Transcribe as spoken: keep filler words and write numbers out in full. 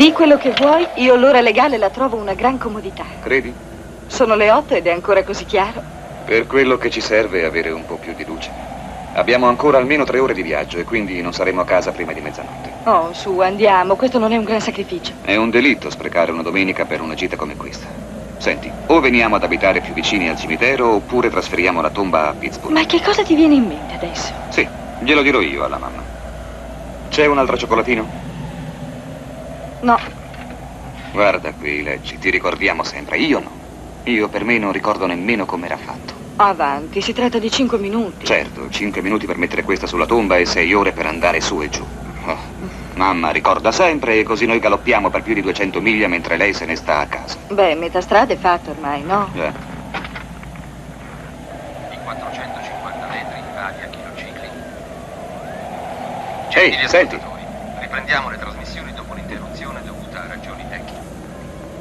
Di quello che vuoi, io l'ora legale la trovo una gran comodità. Credi? Sono le otto ed è ancora così chiaro. Per quello che ci serve è avere un po' più di luce. Abbiamo ancora almeno tre ore di viaggio e quindi non saremo a casa prima di mezzanotte. Oh, su, andiamo. Questo non è un gran sacrificio. È un delitto sprecare una domenica per una gita come questa. Senti, o veniamo ad abitare più vicini al cimitero oppure trasferiamo la tomba a Pittsburgh. Ma che cosa ti viene in mente adesso? Sì, glielo dirò io alla mamma. C'è un altro cioccolatino? No. Guarda qui, leggi, ti ricordiamo sempre. Io no. Io per me non ricordo nemmeno com'era fatto. Avanti, si tratta di cinque minuti. Certo, cinque minuti per mettere questa sulla tomba e sei ore per andare su e giù. Oh. Mamma ricorda sempre e così noi galoppiamo per più di duecento miglia mentre lei se ne sta a casa. Beh, metà strada è fatta ormai, no? Già. Di quattrocentocinquanta metri a via Chilocicli. Ehi, senti. Riprendiamo le trasmissioni dopo.